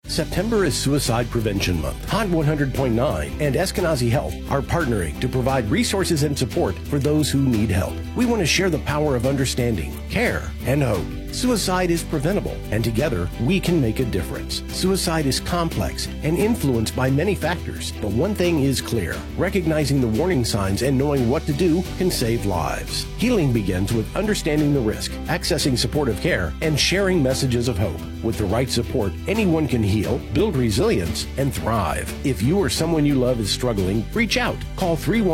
September is Suicide Prevention Month. Hot 100.9 and Eskenazi Health are partnering to provide resources and support for those who need help. We want to share the power of understanding, care, and hope. Suicide is preventable, and together we can make a difference. Suicide is complex and influenced by many factors, but one thing is clear. Recognizing the warning signs and knowing what to do can save lives. Healing begins with understanding the risk, accessing supportive care, and sharing messages of hope. With the right support, anyone can heal, build resilience, and thrive. If you or someone you love is struggling, reach out. Call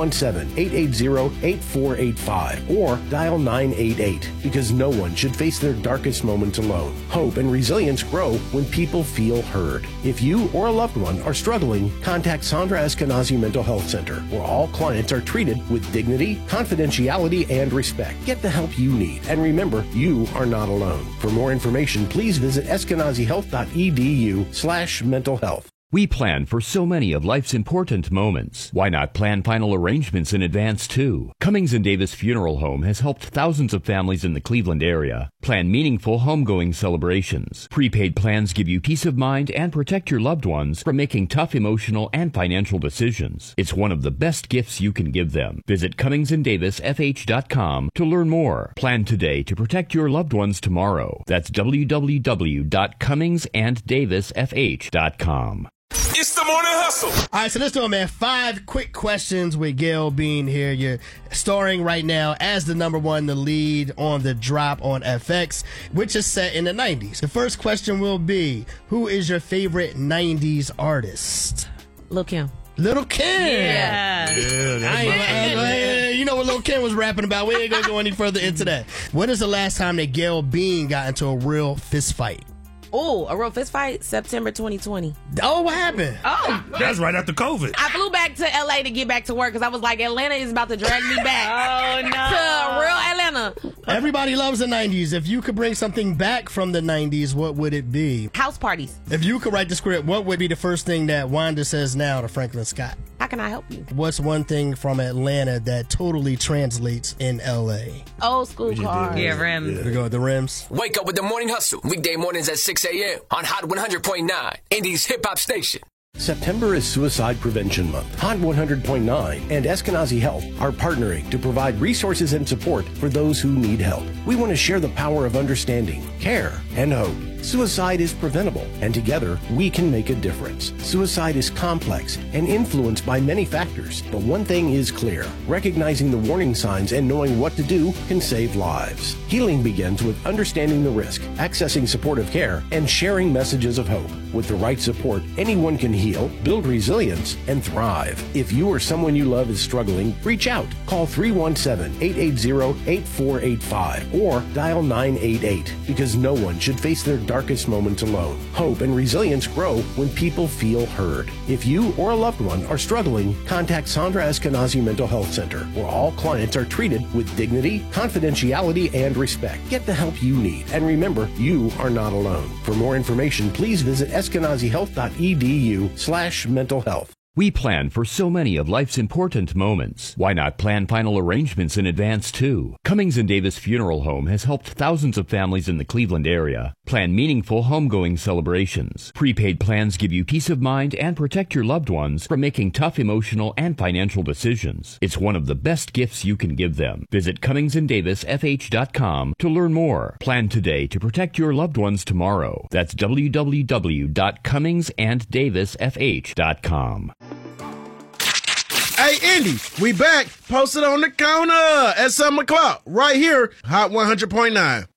317-880-8485 or dial 988 because no one should face their darkest moments alone. Hope and resilience grow when people feel heard. If you or a loved one are struggling, contact Sandra Eskenazi Mental Health Center, where all clients are treated with dignity, confidentiality, and respect. Get the help you need, and remember, you are not alone. For more information, please visit eskenazihealth.edu/mental health. We plan for so many of life's important moments. Why not plan final arrangements in advance, too? Cummings & Davis Funeral Home has helped thousands of families in the Cleveland area plan meaningful homegoing celebrations. Prepaid plans give you peace of mind and protect your loved ones from making tough emotional and financial decisions. It's one of the best gifts you can give them. Visit CummingsandDavisFH.com to learn more. Plan today to protect your loved ones tomorrow. That's www.CummingsandDavisFH.com. It's the Morning Hustle. All right, so let's do it, man. 5 quick questions with Gayle Bean here. You're starring right now as the number one, the lead on The Drop on FX, which is set in the 90s. The first question will be, who is your favorite 90s artist? Lil' Kim. Lil' Kim. Yeah. You know what Lil' Kim was rapping about. We ain't going to go any further into that. When is the last time that Gayle Bean got into a real fist fight? Oh, a real fist fight? September 2020. Oh, what happened? Oh. That's right after COVID. I flew back to L.A. to get back to work because I was like, Atlanta is about to drag me back. Oh, no. To real Atlanta. Everybody loves the 90s. If you could bring something back from the 90s, what would it be? House parties. If you could write the script, what would be the first thing that Wanda says now to Franklin Scott? How can I help you? What's one thing from Atlanta that totally translates in L.A.? Old school cars. Yeah, rims. We go with the rims. Wake up with the Morning Hustle. Weekday mornings at 6 a.m. on Hot 100.9, Indy's hip-hop station. September is Suicide Prevention Month. Hot 100.9 and Eskenazi Health are partnering to provide resources and support for those who need help. We want to share the power of understanding, care, and hope. Suicide is preventable, and together we can make a difference. Suicide is complex and influenced by many factors, but one thing is clear. Recognizing the warning signs and knowing what to do can save lives. Healing begins with understanding the risk, accessing supportive care, and sharing messages of hope. With the right support, anyone can heal, build resilience, and thrive. If you or someone you love is struggling, reach out. Call 317-880-8485 or dial 988 because no one should face their darkest moments alone. Hope and resilience grow when people feel heard. If you or a loved one are struggling, contact Sandra Eskenazi Mental Health Center, where all clients are treated with dignity, confidentiality, and respect. Get the help you need, and remember, you are not alone. For more information, please visit eskenazihealth.edu/mental health. We plan for so many of life's important moments. Why not plan final arrangements in advance, too? Cummings & Davis Funeral Home has helped thousands of families in the Cleveland area plan meaningful homegoing celebrations. Prepaid plans give you peace of mind and protect your loved ones from making tough emotional and financial decisions. It's one of the best gifts you can give them. Visit CummingsandDavisFH.com to learn more. Plan today to protect your loved ones tomorrow. That's www.CummingsandDavisFH.com. Hey, Indy, we back. Posted on the corner at 7 o'clock. Right here, Hot 100.9.